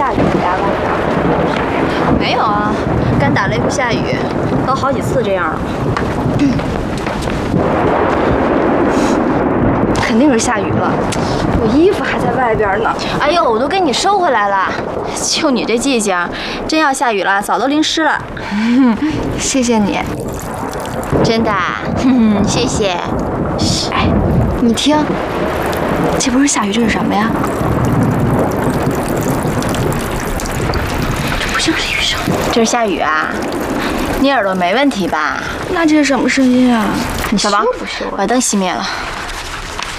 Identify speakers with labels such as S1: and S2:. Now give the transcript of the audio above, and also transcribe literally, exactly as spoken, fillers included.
S1: 下雨呀，外边。
S2: 没有啊，干打雷不下雨，都好几次这样了。嗯，肯定是下雨了，我衣服还在外边呢。哎呦，我都给你收回来了。就你这记性，真要下雨了，早都淋湿了。谢谢你，真的，哼哼，谢谢。哎，你听，这不是下雨，这是什么呀？这不就是雨声？这是下雨啊？你耳朵没问题吧？那这是什么声音啊？你小宝，我把灯熄灭了。